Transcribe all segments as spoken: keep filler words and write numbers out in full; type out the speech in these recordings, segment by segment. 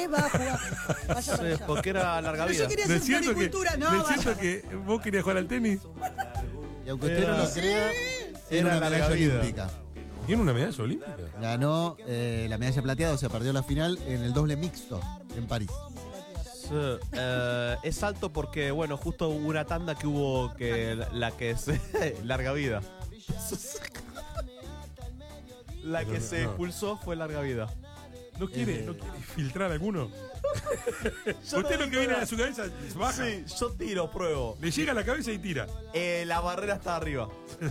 qué va a jugar? Vaya para allá. Porque era larga Pero vida. yo quería ¿No hacer es cierto que, floricultura. No, ¿no es vaya. cierto que vos querías jugar al tenis? Y aunque usted no lo crea, Era era una larga medalla vida. olímpica. ¿Tiene una medalla olímpica? Ganó eh, la medalla plateada, o sea, perdió la final en el doble mixto en París. Sí, eh, es alto porque, bueno, justo hubo una tanda que hubo que la, la que se. larga vida. La Pero que no, se no. expulsó fue larga vida. ¿No quiere, Eh, ¿no quiere filtrar alguno? Yo Usted no lo que digo viene nada. a su cabeza baja. Sí, yo tiro, pruebo. Le llega a la cabeza y tira. Eh, la barrera está arriba.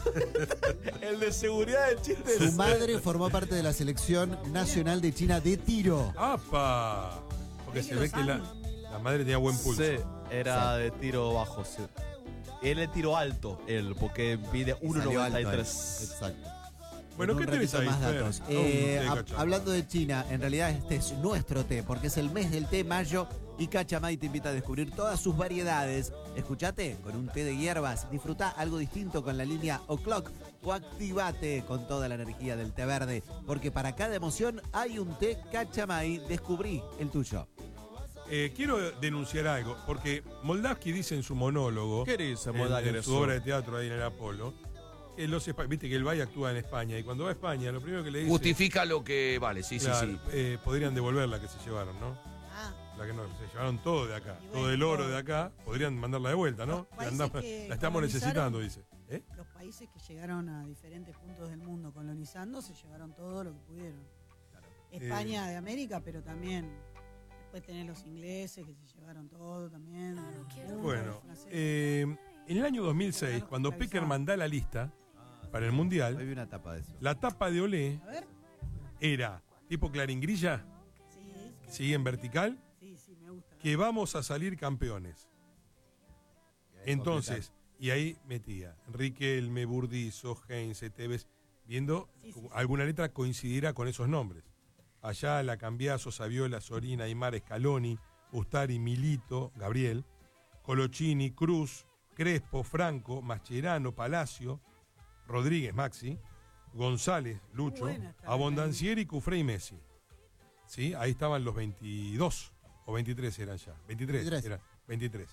El de seguridad del chiste Su es- madre formó parte de la selección nacional de China de tiro. ¡Apa! Porque ¿Ves se que ve lo que la, saben? la madre tenía buen pulso. Sí, era de tiro bajo, sí. Él es tiro alto, él, porque pide uno Salió alto noventa y él. tres. Exacto. Bueno, En ¿qué un tenés ratito ahí, más Fer? datos. No, Eh, un té, hab- cachama. hablando de China, en realidad este es nuestro té, porque es el mes del té mayo y Cachamay te invita a descubrir todas sus variedades. Escuchate, con un té de hierbas, disfruta algo distinto con la línea O'Clock o activate con toda la energía del té verde, porque para cada emoción hay un té Cachamay. Descubrí el tuyo. Eh, quiero denunciar algo, porque Moldavsky dice en su monólogo, ¿Qué dice en, Moldavsky en de su eso? obra de teatro ahí en el Apolo, que los espa- viste que el Valle actúa en España, y cuando va a España, lo primero que le dice, Justifica lo que vale, sí, claro, sí, sí. eh, podrían devolver la que se llevaron, ¿no? Ah, La que no, se llevaron todo de acá, Y bueno, todo el oro todo. de acá, podrían mandarla de vuelta, ¿no? Los La, países andamos- que la estamos colonizaron- necesitando, dice. ¿Eh? los países que llegaron a diferentes puntos del mundo colonizando se llevaron todo lo que pudieron. España de América, pero también después tenés los ingleses que se llevaron todo también. los Bueno, los franceses. eh, en el año dos mil seis, cuando Peckerman da la lista para el Hoy Mundial, vi una tapa de eso. la tapa de Olé A ver, era tipo claringrilla, sí, sigue en vertical, sí, sí, me gusta. que vamos a salir campeones. Entonces, y ahí metía Riquelme, Burdizo, Heinze, Tevez, viendo Sí, sí, sí. alguna letra coincidiera con esos nombres. Allá la Cambiaso, Saviola, Sorina, Aymar, Scaloni, Ustari, Milito, Gabriel, Colochini, Cruz, Crespo, Franco, Mascherano, Palacio, Rodríguez, Maxi, González, Lucho, Buena está la Abondancieri, Cufré y Messi. ¿Sí? Ahí estaban los veintidós o veintitrés eran ya. veintitrés, veintitrés. eran veintitrés.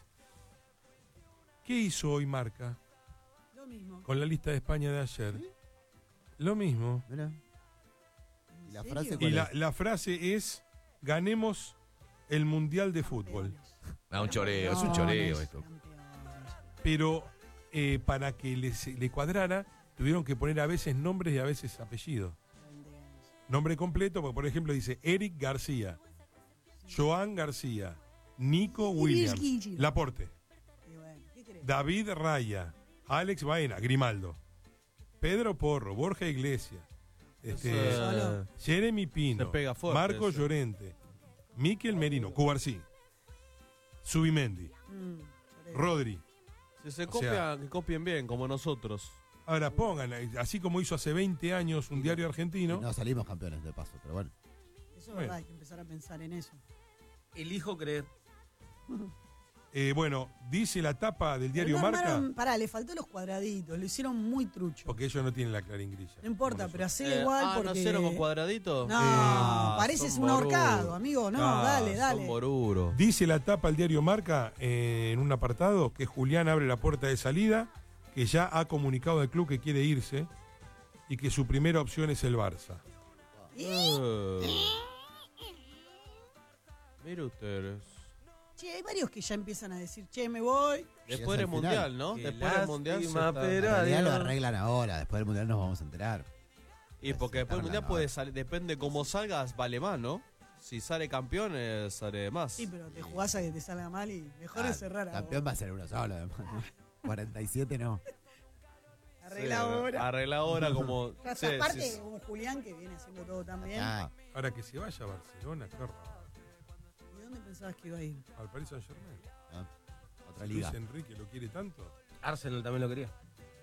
¿Qué hizo hoy Marca Lo mismo. con la lista de España de ayer? Lo mismo. Mirá. ¿Y la ¿En frase serio? Y cuál la, es? la frase es, ganemos el Mundial de Fútbol. Ah, un choreo, es un choreo esto. Campeones. Pero eh, para que les- le cuadrara, tuvieron que poner a veces nombres y a veces apellidos. Nombre completo, porque por ejemplo dice Eric García, Joan García, Nico Williams, Guille. Laporte, Y bueno, ¿qué querés? David Raya, Alex Baena, Grimaldo, Pedro Porro, Borja Iglesias, este, Eso, Solo. Jeremy Pino, Se pega fuerte Marco eso. Llorente, Miquel Merino, Cubarsí, Subimendi, Mm, choreo. Rodri. Si se O copian, sea- que copien bien, como nosotros. Ahora pongan, así como hizo hace veinte años un diario argentino, No salimos campeones de paso, pero bueno. Eso es Bueno. verdad, hay que empezar a pensar en eso. Elijo creer. eh, bueno, dice la tapa del diario Pero no Marca, armaron- Pará, le faltó los cuadraditos, lo hicieron muy trucho. porque ellos no tienen la claringrilla. No importa, como pero nosotros. hacelo igual ah, porque... ¿no cero con cuadradito? No, Ah, pareces son un boruros. ahorcado, amigo. No, Ah, dale, Son dale. boruros. Dice la tapa del diario Marca eh, en un apartado que Julián abre la puerta de salida, que ya ha comunicado al club que quiere irse y que su primera opción es el Barça. Eh. Mire ustedes. Che, hay varios que ya empiezan a decir, che, me voy. Después al del final. mundial, ¿no? Qué Después del mundial. se lástima, está- pero- En realidad lo adiós. arreglan ahora, después del mundial nos vamos a enterar. Y porque Se después del mundial tardan puede ahora. salir, depende cómo salgas, vale más, ¿no? Si sale campeón, eh, sale más. Sí, pero te jugás a que te salga mal y mejor Ah, es cerrar Campeón va a ser uno solo, además. cuarenta y siete no. Arregla Sí, ahora. Arregla ahora como. Ya sí, está, aparte, sí, sí. un Julián que viene haciendo todo tan bien. Ah, Ahora que se vaya a Barcelona, qué raro. ¿Y dónde pensabas que iba a ir? Al Paris Saint Germain. ah, otra Luis liga. Enrique lo quiere tanto. Arsenal también lo quería.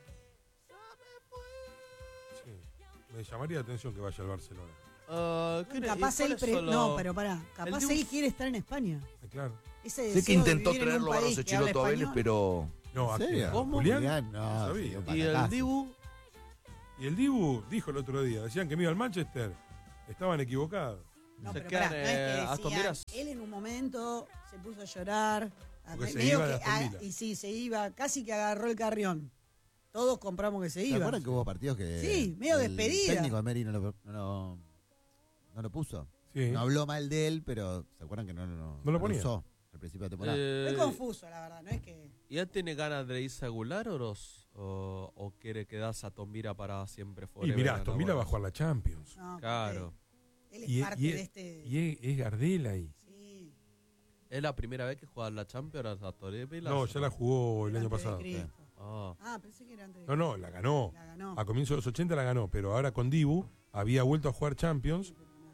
Sí. Me llamaría la atención que vaya al Barcelona. Ah, ¿qué- Capaz y él. cuáles pre- son los- No, pero pará. Capaz El él Dibu- quiere estar en España. Eh, claro. Ese Sé que deseo de intentó vivir en un traerlo a país los que habla Echiloto a Vélez, español. pero No, ¿En ¿a serio? quién? ¿Cómo? Julián. No, sabía. sí, un Y el batacazo. Dibu. Y el Dibu dijo el otro día, decían que me iba al Manchester. Estaban equivocados. No, Se pero quedan, pará, no es que eh, decían, Aston Villa. él en un momento se puso a llorar. a- Porque se medio iba de que- Aston a- Villa. y sí, se iba, casi que agarró el carrión. Todos compramos que se ¿Se iba. acuerdan que hubo partidos que Sí, medio el despedida. técnico de Meri no lo, no lo- no lo puso? Sí. No habló mal de él, pero ¿se acuerdan que no, no, no, No lo ponía. usó al principio de temporada? Eh, Fue confuso, la verdad, no es que... ¿Y él tiene ganas de irse a Gularos o, o quiere quedarse a Tombira para siempre? Y forever mirá, en Aston Villa va a Aguas? jugar la Champions. No, Claro. porque Él es Y, parte y- de este... y es, es Gardel ahí. Sí, ¿Es la primera vez que juega la Champions a Aston Villa? No, ya la jugó el año antes de pasado. Cristo. Ah. Ah, pensé que era antes de No, no, la ganó. La ganó. A comienzos de los ochenta la ganó, pero ahora con Dibu había vuelto a jugar Champions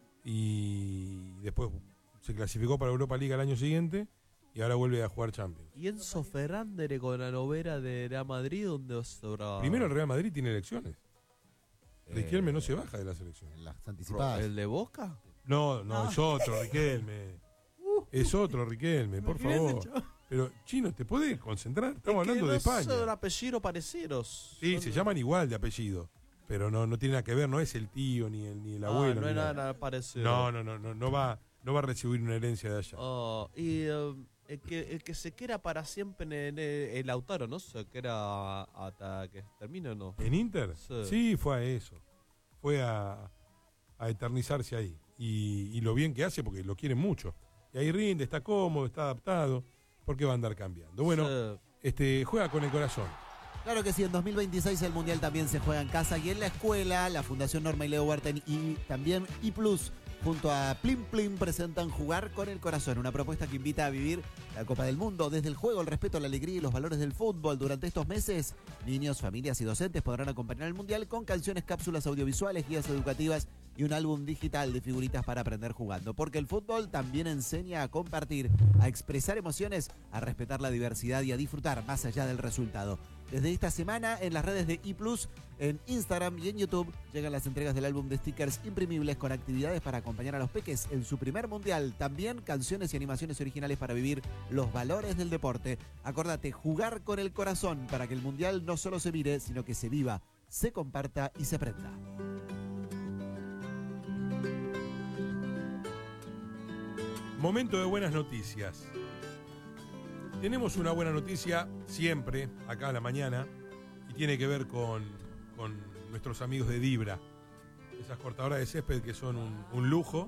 y después se clasificó para Europa League al año siguiente y ahora vuelve a jugar Champions. ¿Y Enzo Fernández con la novela de Real Madrid donde sobra? Primero el Real Madrid tiene elecciones. Eh, Riquelme no se baja de las elecciones. En las anticipadas. ¿El de Boca? No, no, es otro Riquelme. Es otro Riquelme, por favor. Pero, Chino, ¿te podés concentrar? Estamos hablando de España. Son apellidos parecidos. Sí, Son- se llaman igual de apellido. Pero no, no tiene nada que ver, no es el tío ni el, ni el Ah, abuelo. no ni es nada. nada parecido. No, no, no, no, no va, no va a recibir una herencia de allá. Oh, y eh, el, que, el que se queda para siempre en el, el Lautaro, ¿no? Se queda hasta que termine o no. ¿En Inter? Sí. Sí, fue a eso. Fue a, a eternizarse ahí. Y, y lo bien que hace, porque lo quieren mucho. Y ahí rinde, está cómodo, está adaptado. ¿Por qué va a andar cambiando? Bueno, Sí. este, juega con el corazón. Claro que sí, en dos mil veintiséis el Mundial también se juega en casa y en la escuela, la Fundación Norma y Leo Huerten y también I Plus, junto a Plim Plim, presentan Jugar con el Corazón, una propuesta que invita a vivir la Copa del Mundo desde el juego, el respeto, la alegría y los valores del fútbol. Durante estos meses, niños, familias y docentes podrán acompañar al Mundial con canciones, cápsulas audiovisuales, guías educativas y un álbum digital de figuritas para aprender jugando. Porque el fútbol también enseña a compartir, a expresar emociones, a respetar la diversidad y a disfrutar más allá del resultado. Desde esta semana, en las redes de I Plus, en Instagram y en YouTube, llegan las entregas del álbum de stickers imprimibles con actividades para acompañar a los peques en su primer mundial. También canciones y animaciones originales para vivir los valores del deporte. Acordate, jugar con el corazón para que el mundial no solo se mire, sino que se viva, se comparta y se aprenda. Momento de buenas noticias. Tenemos una buena noticia siempre, acá a la mañana, y tiene que ver con, con nuestros amigos de Dibra. Esas cortadoras de césped que son un, un lujo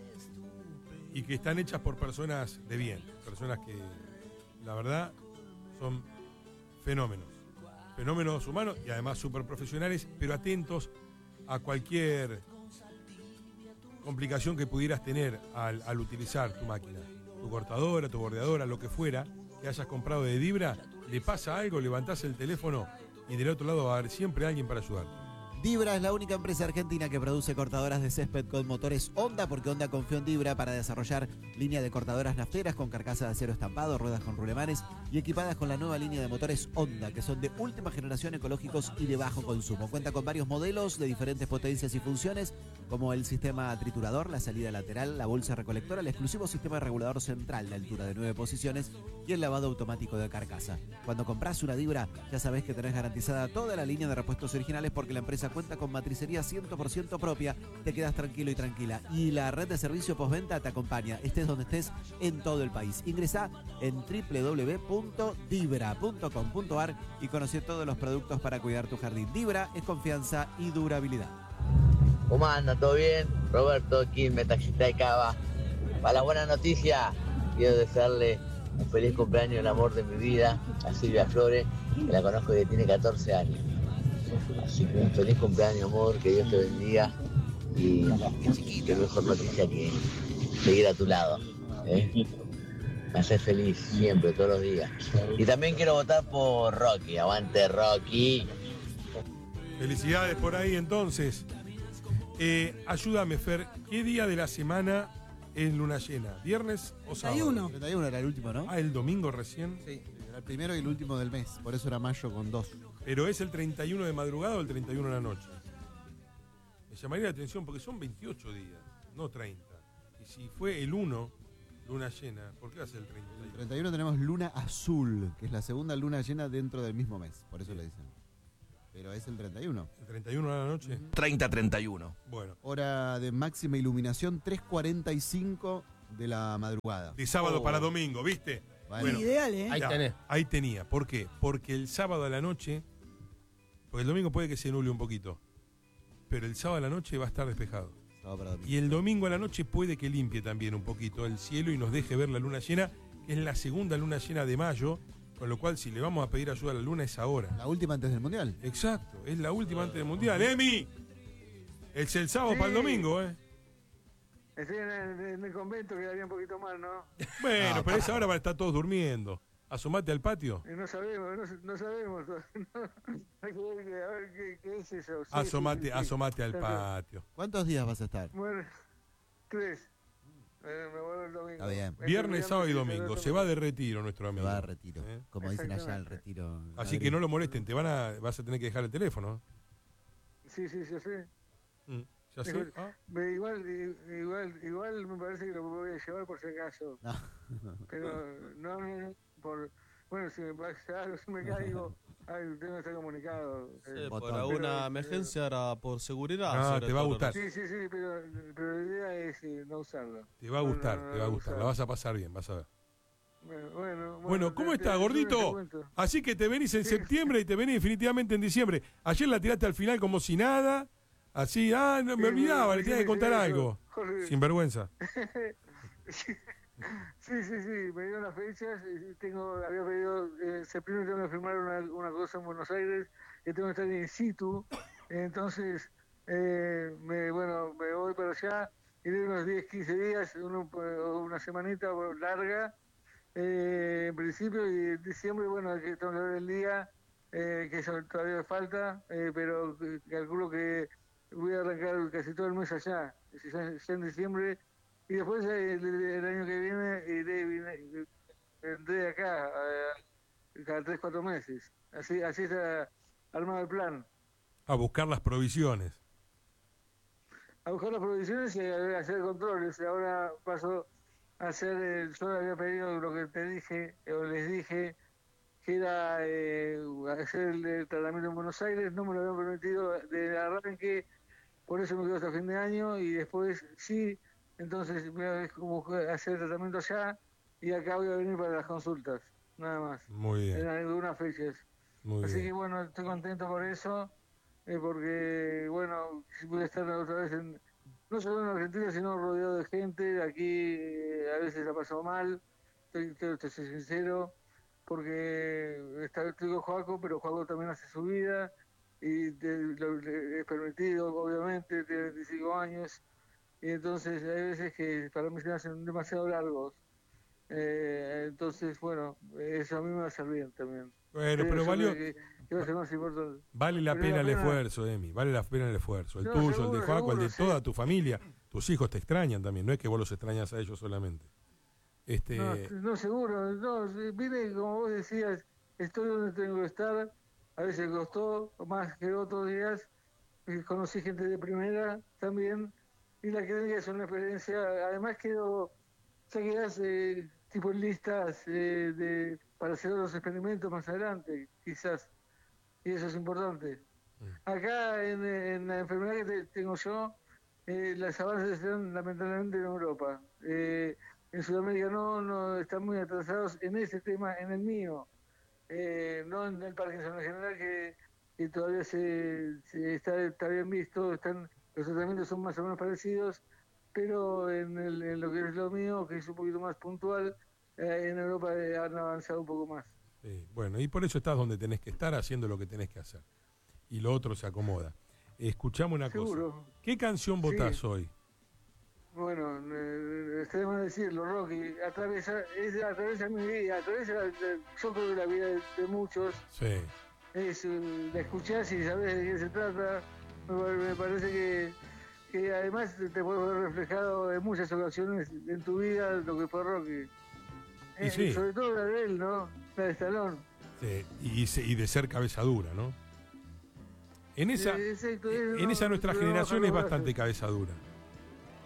y que están hechas por personas de bien, personas que, la verdad, son fenómenos. Fenómenos humanos y además súper profesionales, pero atentos a cualquier complicación que pudieras tener al, al utilizar tu máquina, tu cortadora, tu bordeadora, lo que fuera, que hayas comprado de Dibra, le pasa algo, levantás el teléfono y del otro lado va a haber siempre alguien para ayudarte. Dibra es la única empresa argentina que produce cortadoras de césped con motores Honda, porque Honda confió en Dibra para desarrollar línea de cortadoras nafteras con carcasa de acero estampado, ruedas con rulemanes y equipadas con la nueva línea de motores Honda, que son de última generación, ecológicos y de bajo consumo. Cuenta con varios modelos de diferentes potencias y funciones, como el sistema triturador, la salida lateral, la bolsa recolectora, el exclusivo sistema regulador central de altura de nueve posiciones y el lavado automático de carcasa. Cuando compras una Dibra, ya sabés que tenés garantizada toda la línea de repuestos originales, porque la empresa cuenta con matricería cien por ciento propia, te quedas tranquilo y tranquila. Y la red de servicio postventa te acompaña, estés donde estés, en todo el país. Ingresá en doble u doble u doble u punto dibra punto com punto a r y conoce todos los productos para cuidar tu jardín. Dibra es confianza y durabilidad. ¿Cómo anda? ¿Todo bien? Roberto, Quilmes, taxista de Cava. Para la buena noticia, quiero desearle un feliz cumpleaños al amor de mi vida, a Silvia Flores, que la conozco desde que tiene catorce años. Así que un feliz cumpleaños, amor, que Dios te bendiga y qué mejor noticia que seguir a tu lado. ¿eh? Me hace feliz siempre, todos los días. Y también quiero votar por Rocky, aguante Rocky. Felicidades por ahí entonces. Eh, ayúdame, Fer, ¿qué día de la semana es luna llena? ¿Viernes o sábado? treinta y uno. treinta y uno era el último, ¿no? Ah, el domingo recién. Sí, era el primero y el último del mes, por eso era mayo con dos. ¿Pero es el treinta y uno de madrugada o el treinta y uno de la noche? Me llamaría la atención porque son veintiocho días, no treinta. Y si fue el uno, luna llena, ¿por qué va a ser el treinta y uno? El treinta y uno tenemos luna azul, que es la segunda luna llena dentro del mismo mes, por eso le dicen. Pero es el treinta y uno. ¿El treinta y uno de la noche? Uh-huh. treinta treinta y uno. Bueno. Hora de máxima iluminación, tres cuarenta y cinco de la madrugada. De sábado Oh. para domingo, ¿viste? Bueno, Bueno. Ideal, ¿eh? Ahí Ya, tenés. ahí tenía. ¿Por qué? Porque el sábado a la noche, porque el domingo puede que se nuble un poquito, pero el sábado a la noche va a estar despejado. sábado para domingo. Y el domingo a la noche puede que limpie también un poquito el cielo y nos deje ver la luna llena, que es la segunda luna llena de mayo, con lo cual si le vamos a pedir ayuda a la luna es ahora. La última antes del Mundial. Exacto, es la última antes del Mundial. ¡Emi! Es el sábado Sí. para el domingo, ¿eh? Estoy en el, en el convento, quedaría un poquito más, ¿no? Bueno, Ah, pero esa hora van a estar todos durmiendo. Asomate al patio. Y no sabemos, no, no sabemos. No, hay que ver, que- a ver qué, qué es eso. Sí, Asomate, sí, sí, sí. asomate al Está bien. patio. ¿Cuántos días vas a estar? Bueno, tres. Eh, me vuelvo el domingo. Está bien. Este Viernes, sábado y el domingo. otro- Se va de retiro nuestro Se amigo. va a retiro. ¿Eh? Como dicen allá, el Exactamente. retiro. Así que no lo molesten, te van a, vas a tener que dejar el teléfono. Sí, sí, yo sé. Mm, ¿Ya sé? Mejor- Ah, Ve, Igual, i- igual, igual me parece que lo voy a llevar por si acaso. No. Pero no, no, no, por, bueno, si me pasa algo, si me caigo, ay, tengo que estar comunicado. Sí, Eh, por botón. alguna Pero, emergencia era por seguridad. Ah, sobre te va a todo, gustar. sí, sí, sí, pero, pero la idea es eh, no usarlo. te va a No, no, gustar, no, te va a no gustar. usar. La vas a pasar bien, vas a ver. Bueno, bueno, Bueno, ¿cómo te- está, te- gordito? te cuento. Así que te venís en Sí. septiembre y te venís definitivamente en diciembre. Ayer la tiraste al final como si nada. Así, ah, no, me Sí, olvidaba, le sí, tenía que sí, contar sí, algo. Jorge. Sin vergüenza. Sí, sí, sí, me dieron las fechas, y tengo, había pedido, eh, se- primero tengo que firmar una, una cosa en Buenos Aires, que tengo que estar in situ, entonces, eh, me, bueno, me voy para allá, y de unos diez, quince días, uno, o una semanita larga, eh, en principio, y en diciembre, bueno, que tengo que ver el día, eh, que eso todavía me falta, eh, pero eh, calculo que voy a arrancar casi todo el mes allá, ya, ya en diciembre. Y después eh, el, el año que viene iré, vine- vendré acá eh, cada tres, cuatro meses. Así, así está armado el plan. A buscar las provisiones. A buscar las provisiones y a, a hacer controles. Y ahora paso a hacer, eh, yo había pedido lo que te dije, eh, o les dije, que era eh, hacer el, el tratamiento en Buenos Aires. No me lo habían permitido de arranque, por eso me quedo hasta fin de año y después sí. Entonces voy a ver cómo hacer el tratamiento allá y acá voy a venir para las consultas, nada más, Muy en bien, algunas fechas. muy Así que bien. bueno, estoy contento por eso, eh, porque bueno, voy a estar otra vez en, no solo en Argentina, sino rodeado de gente. Aquí eh, a veces la paso mal, estoy, estoy, te soy sincero, porque está, estoy con Joaco, pero Joaco también hace su vida y te- lo- le- es permitido, obviamente, tiene veinticinco años. Y entonces hay veces que para mí se me hacen demasiado largos. Eh, entonces, bueno, eso a mí me va a hacer bien también. Bueno, Creo pero yo valió, que- que va a ser más importante. vale la pero pena la el pena- esfuerzo, Emi. Vale la pena el esfuerzo. El No, tuyo, el seguro, de Joaco, el de seguro, toda sí. tu familia. Tus hijos te extrañan también. No es que vos los extrañas a ellos solamente. Este, No, no, seguro. No, sí, vine, como vos decías, estoy donde tengo que estar. A veces costó más que otros días. Eh, Conocí gente de primera también. Y la clínica es una experiencia. Además, quedo, ya quedás eh, tipo en listas eh, de, para hacer los experimentos más adelante, quizás. Y eso es importante. Acá, en, en la enfermedad que te- tengo yo, eh, las avances están lamentablemente en Europa. Eh, en Sudamérica no, no están muy atrasados en ese tema, en el mío. Eh, no en el Parkinson en general, que, que todavía se, se está, está bien visto, están, los tratamientos son más o menos parecidos, pero en, el, en lo que es lo mío, que es un poquito más puntual, eh, en Europa eh, han avanzado un poco más. sí, bueno, y por eso estás donde tenés que estar, haciendo lo que tenés que hacer. Y lo otro se acomoda. Escuchame una Seguro. cosa. ¿Qué canción votás Sí. hoy? Bueno, eh, está de más decirlo, Rocky, atraviesa, es, atraviesa mi vida, atraviesa, la- la- yo creo que la vida de, de muchos. Sí. Es, eh, la escuchás y sabés de qué se trata. Me, pa- me parece que, que además te te puede ver reflejado en muchas ocasiones en tu vida lo que fue Rocky. Y Eh, sí. Sobre todo la de él, ¿no? La de Stallone. Sí, y, se- y de ser cabeza dura, ¿no? En esa, Eh, exacto, es- en no, esa nuestra no, generación es ojalá, bastante cabeza dura.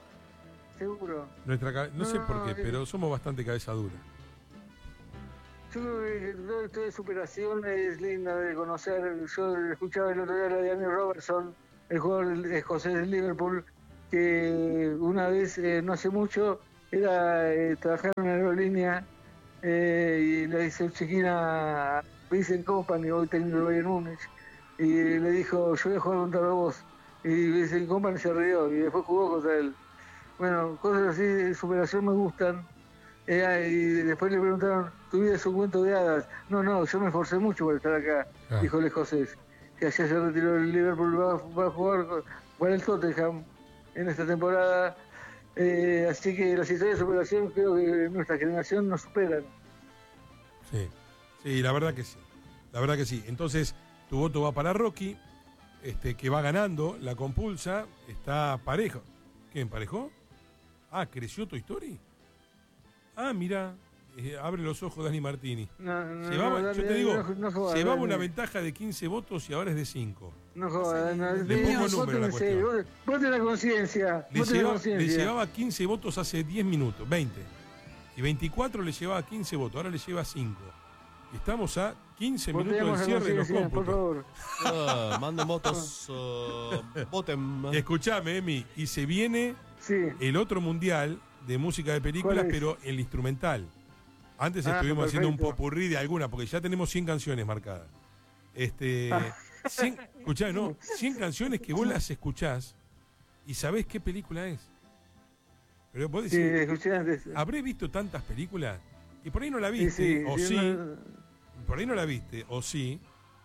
Seguro. Nuestra, ca- no sé No, por qué, eh. pero somos bastante cabeza dura. Yo creo que toda esta superación es linda de conocer. Yo escuchaba el otro día la de Andy Robertson, el jugador escocés del Liverpool, que una vez, eh, no hace mucho, era eh, trabajar en una aerolínea eh, y le dice chiquina a Vincent Kompany, hoy técnico del Bayern Múnich, y le dijo, yo voy a jugar contra vos. Y Vincent Kompany se rió y después jugó contra él. Bueno, cosas así de superación me gustan. Eh, y después le preguntaron, ¿tu vida es un cuento de hadas? No, no, yo me esforcé mucho por estar acá, ah. dijo el escocés, que ayer se retiró del Liverpool, va, va a jugar para el Tottenham en esta temporada. Eh, así que las historias de superación creo que nuestra generación nos superan. Sí, sí, la verdad que sí, la verdad que sí. Entonces, tu voto va para Rocky, este, que va ganando la compulsa, está parejo. ¿Qué, emparejó? Ah, ¿creció tu historia? Ah, mira, eh, abre los ojos Dani Martini. No, no, llevaba, no, yo te digo, no, no jodas, llevaba Dani. Una ventaja de quince votos y ahora es de cinco. No jodas, no, le pongo número a la cuestión. Vote la conciencia. Le, lleva, le llevaba quince votos hace diez minutos, veinte. Y veinticuatro le llevaba quince votos, ahora le lleva cinco. Estamos a quince minutos del cierre de los cómputos. Por favor. Uh, manden votos, uh, voten. Escuchame, Emi, y se viene sí. el otro mundial de música de películas, pero el instrumental. Antes ah, estuvimos perfecto. haciendo un popurrí de alguna, porque ya tenemos cien canciones marcadas. Este, ah. cien, escuchá, no, cien canciones que vos las escuchás y sabés qué película es. Pero vos decís, sí, escuché antes. ¿Habré visto tantas películas? Y por ahí no la viste, sí, sí, o sí, no... por ahí no la viste, o sí,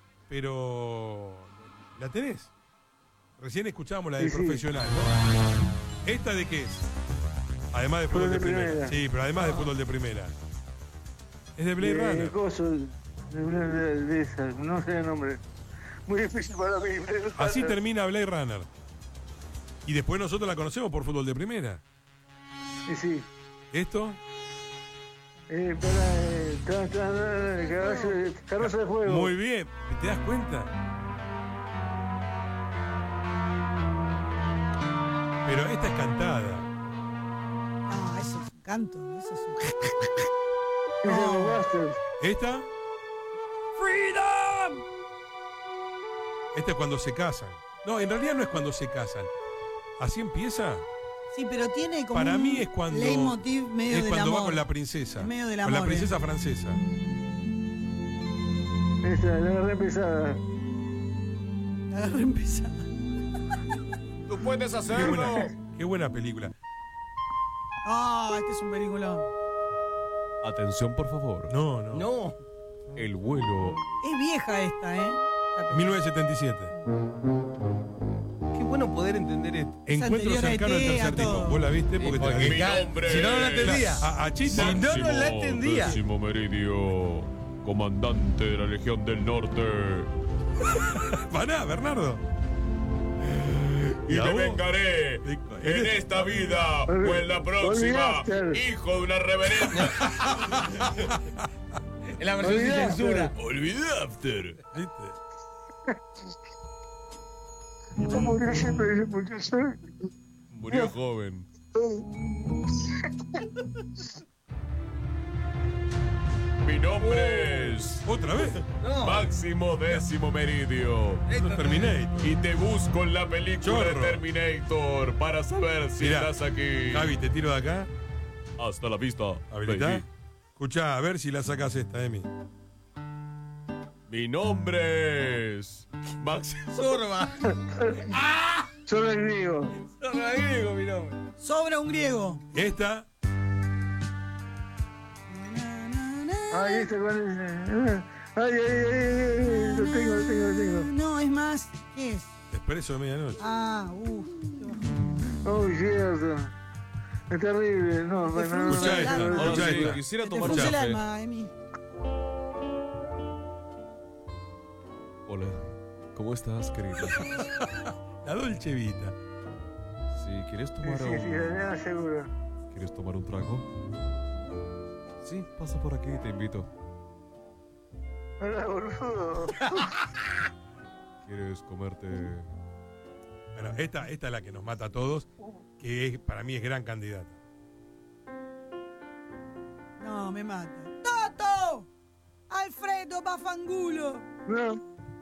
pero la tenés. Recién escuchábamos la del sí, profesional, ¿no? ¿Esta de qué es? Además de fútbol de, de primera. primera. Sí, pero además de fútbol de primera. Es de Blade de, Runner. Coso, de, de, de esa, no sé el nombre. Muy difícil para mí. Así termina Blade Runner. Y después nosotros la conocemos por fútbol de primera. Sí, sí. ¿Esto? Eh, para, eh, tra, tra, tra, caballo, carroza de fuego. Muy bien. ¿Te das cuenta? Pero esta es cantada. No, eso es un canto, eso es un canto. ¿Esta? ¡Freedom! Esta es cuando se casan. No, en realidad no es cuando se casan. ¿Así empieza? Sí, pero tiene como Para mí es cuando, leitmotiv medio es del cuando amor. va con la princesa. Medio del amor, con la princesa eh. francesa. Esa, la agarré empezada. La agarré empezada. Tú puedes hacerlo. Qué buena, qué buena película. Ah, este es un peliculón. Atención, por favor. No, no. No. El vuelo. Es vieja esta, ¿eh? mil novecientos setenta y siete. Qué bueno poder entender esto. Encuentro cercano al tercer tipo. ¿Vos la viste? Porque, porque te mi nombre. Si no, no la entendía. A, a Chita. Si no, no la entendía. Décimo Meridio, comandante de la Legión del Norte. Pará, Bernardo. Y te vengaré en esta vida o en la próxima, hijo de una reverenda. En la versión sin censura. Olvidé After. Murió siempre, murió siempre. Murió joven. Mi nombre es... ¿Otra vez? No. Máximo Décimo Meridio. No terminé. Y te busco en la película Chorro. de Terminator para saber si Mirá, estás aquí. Javi, te tiro de acá. Hasta la vista. ¿Habilitá? Escuchá, a ver si la sacas esta, Emi. Mi nombre es... Máximo... Sorba. ¡Ah! Sobra el griego. Sorba el griego, mi nombre. Sobra un griego. Esta... Ay, este cuál es. Ay, ay, ay, ay, lo tengo, lo tengo, lo tengo. No, es más, ¿qué es? Expreso de medianoche. Ah, uff. Oh, cierto. Es terrible. No, bueno, no, Escuchá no, esta, no, no, escuchá no, esta. Quisiera Te tomar un frunce el café. alma, Emi. Hola, ¿cómo estás, querida? La Dolce Vita. Si quieres Sí, tomar sí, sí, un... ya seguro. ¿Quieres tomar un trago? Sí, pasa por aquí, te invito. Hola, boludo. ¿Quieres comerte? Bueno, esta, esta es la que nos mata a todos, que es, para mí es gran candidata. No, me mata. ¡Toto! Alfredo Bafangulo. No.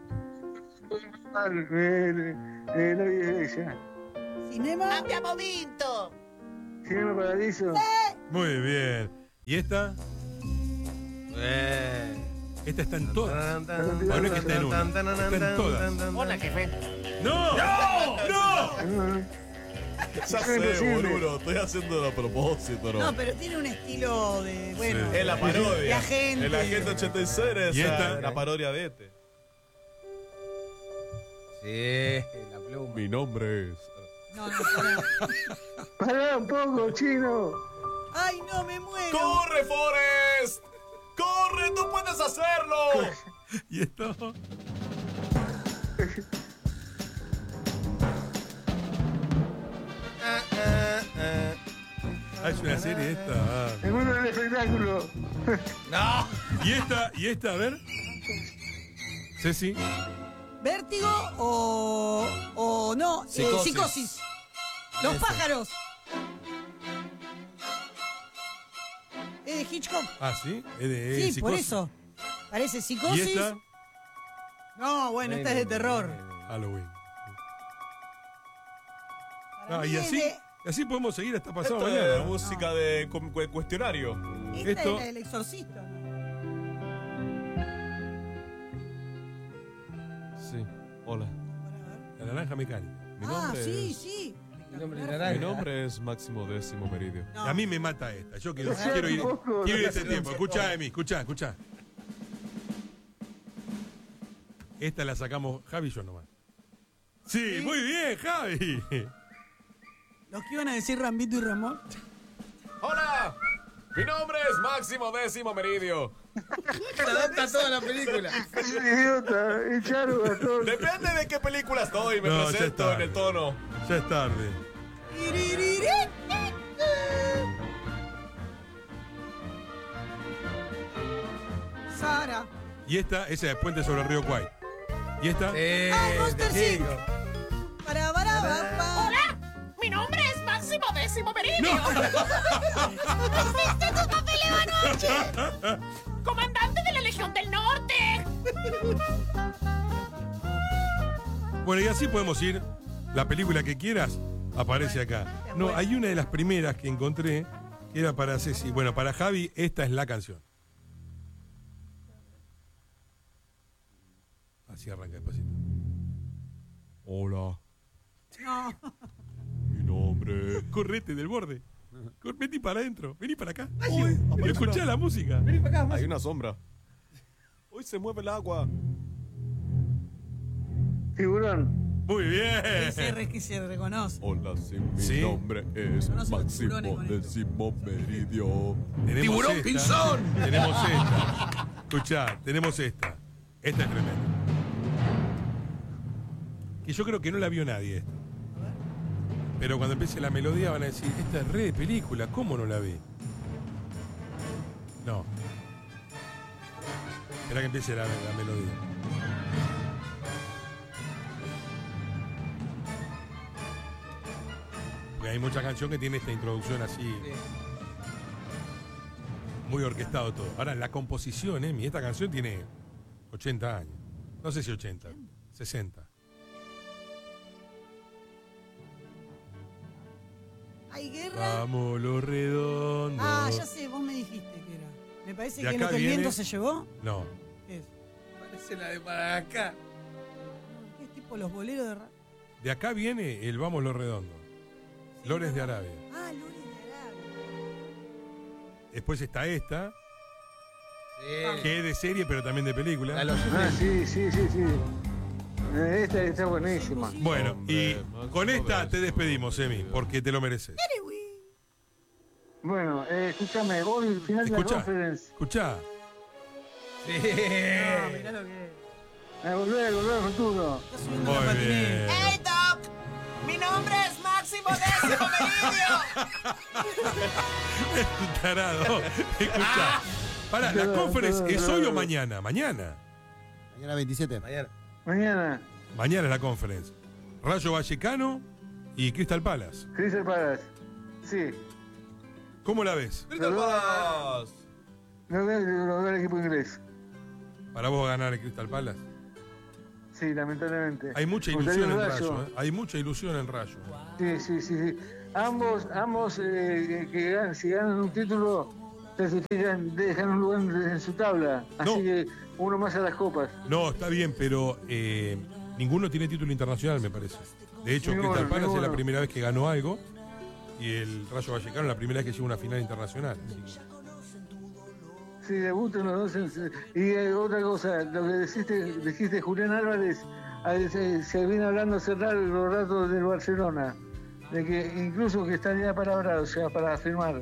Eh, eh, la iglesia. Cinema. Abbiamo vinto. Cinema Paradiso. Muy bien. ¿Y esta? Eh. Esta está en todas. Bueno, no es que está en una. Está en todas. Hola, jefe. ¡No! ¡No! ¡No! Ya sé, boludo, estoy haciéndolo a propósito, ¿no? No, pero tiene un estilo de. Bueno. Es la parodia. De agente. El agente ochenta y seis es ¿Y esta? la parodia de este. Sí, la pluma. Mi nombre es. No, no, pará. Pará un poco, chino. Ay, no, me muero. ¡Corre, Forrest! ¡Corre, tú puedes hacerlo! ¿Y esto? Ah, ah, ah. Ah, es una serie esta. Ah. El mundo del espectáculo. No. ¿Y esta? ¿Y esta? A ver. Ceci. ¿Vértigo o. o no? eh, Psicosis. psicosis. Los Ese. pájaros. ¿Es de Hitchcock? Ah, ¿sí? Es de Sí, Psicosis. por eso. Parece ¿Y psicosis. esta? No, bueno, esta es de terror. Halloween. Para Ah, mí y es así, de- y así podemos seguir hasta pasado Esto mañana. es música de cu- cu- cuestionario. Esta esto- es la del exorcista. ¿no? Sí, hola. La naranja mecánica. Mi Ah, nombre sí, es... sí. Mi nombre es Mi Naranja. nombre es Máximo Décimo Meridio. No. A mí me mata esta. Yo quiero, Sea quiero ir, un poco- quiero ir este tiempo. Escuchá, Emi, escuchá, escuchá. Esta la sacamos Javi y yo nomás. Sí, muy bien, Javi. Los que iban a decir Rambito y Ramón. ¡Hola! Mi nombre es Máximo Décimo Meridio. Adapta toda la película. Es un idiota. Es Charo Gastón. Depende de qué película estoy, me No, ya presento está. en el tono. Ya es tarde. Sara. Y esta, esa es Puente sobre el río Kwai. ¿Y esta? Eh, Ah, Monster te Inc. digo. Para, para, para, para. Hola, mi nombre es Máximo Décimo Meridio. ¡Hiciste tu papel anoche! Comandante de la Legión del Norte. Bueno, y así podemos ir. La película que quieras aparece acá. No, hay una de las primeras que encontré que era para Ceci. Bueno, para Javi, esta es la canción. Así arranca despacito. Hola, No. mi nombre es... Correte del borde. Cor- Vení para adentro. Vení para acá. Uy, Escuchá la música. Vení para acá, Hay una sombra. Hoy se mueve el agua. Tiburón. Muy bien. Ese re que se reconoce. Hola, sí, mi Sí. nombre es Conozco los Máximo tiburones con esto. Décimo Meridio. Tenemos ¡Tiburón esta. Pinzón! Tenemos esta. Escuchá, tenemos esta. Esta es tremenda. Que yo creo que no la vio nadie esta. Pero cuando empiece la melodía van a decir, esta es re de película, ¿cómo no la vi? No. Espera que empiece la, la melodía. Porque hay mucha canción que tiene esta introducción así, muy orquestado todo. Ahora, la composición, Emi, esta canción tiene ochenta años. No sé si ochenta, sesenta. ¿Hay guerra? Vamos los redondos. Ah, ya sé, vos me dijiste que era. Me parece De que es acá lo que el viene- viento se llevó. No, ¿Qué es? Parece la de para acá. ¿Qué es tipo los boleros de ra- de acá viene el Vamos los redondos. Lores de Arabia. Ah, Lores de Arabia. Después está esta, Sí. que es de serie, pero también de película. La de los Ah, sí, sí, sí, sí. Eh, Esta está buenísima. Bueno, y Hombre, Máximo con esta te Décimo despedimos, Emi, Meridio. porque te lo mereces. Bueno, eh, escúchame, hoy al final de la Escuchá, conferencia. escuchá. Sí. Ah, mirá lo que es. A volver, volver al futuro. Está subiendo la Muy patineta. bien. Hey, Doc. Mi nombre es Máximo Décimo Meridio. Es un tarado. Escuchá. Pará, la conference es hoy o mañana. Mañana. Mañana veintisiete. Mañana. Mañana, Mañana es la conference. Rayo Vallecano y Crystal Palace. Crystal Palace. Sí. ¿Cómo la ves? ¡Crystal Palace! No veo lo veo el equipo inglés. ¿Para vos ganar el Crystal Palace? Sí, lamentablemente. Hay mucha Me gustaría ilusión en un Rayo, ¿eh? Hay mucha ilusión en Rayo. Sí, sí, sí, sí. Ambos, ambos eh, que ganan, si ganan un título, clasifican, dejan un lugar en, en su tabla. Así No. que uno más a las copas. No, está bien, pero eh, ninguno tiene título internacional, me parece. De hecho, Ninguno, Crystal Palace es ninguno. la primera vez que ganó algo y el Rayo Vallecano es la primera vez que llega a una final internacional. Sí, debutan los dos. En, y eh, otra cosa, lo que dijiste, dijiste Julián Álvarez, eh, se, se viene hablando hace largo rato del Barcelona, de que incluso que están ya para, o sea, para firmar.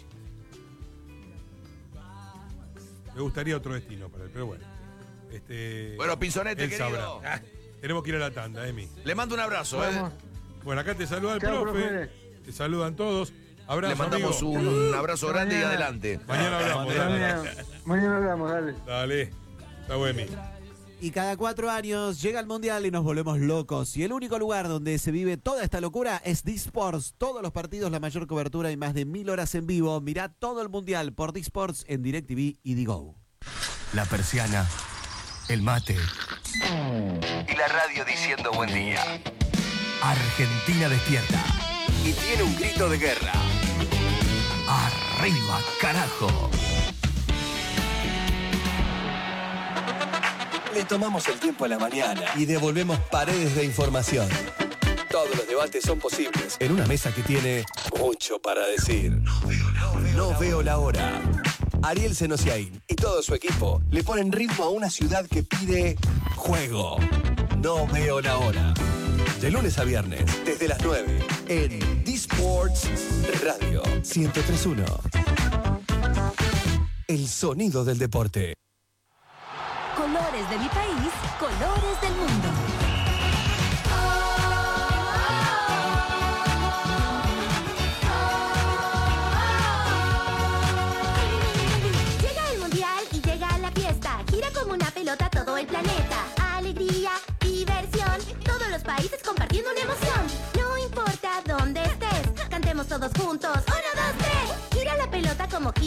Me gustaría otro destino para él, pero bueno. Este, Bueno, Pinzonete, él querido. sabrá. Ah, tenemos que ir a la tanda, Emi. Le mando un abrazo, Vamos. ¿eh? Bueno, acá te saluda el Chao, profe. profe. Te saludan todos. Abrazo, Le mandamos amigo. un abrazo grande y Mañana. adelante. Mañana hablamos, dale. Mañana, mañana hablamos, dale. Dale. Chau, Emi. Y cada cuatro años llega el Mundial y nos volvemos locos. Y el único lugar donde se vive toda esta locura es D-Sports. Todos los partidos, la mayor cobertura y más de mil horas en vivo. Mirá todo el Mundial por D-Sports en DirecTV y Digo. La persiana, el mate y la radio diciendo buen día. Argentina despierta y tiene un grito de guerra. ¡Arriba, carajo! Le tomamos el tiempo a la mañana y devolvemos paredes de información. Todos los debates son posibles en una mesa que tiene mucho para decir. No veo la hora. No veo la hora. Ariel Senosiaín y todo su equipo le ponen ritmo a una ciudad que pide juego. No veo la hora. De lunes a viernes, desde las nueve, en D-Sports Radio ciento tres punto uno. El sonido del deporte. Colores de mi país, colores del mundo. Llega el mundial y llega la fiesta. Gira como una pelota todo el planeta. Alegría, diversión, todos los países compartiendo una emoción. No importa dónde estés, cantemos todos juntos. Uno, dos, tres. Gira la pelota como gira.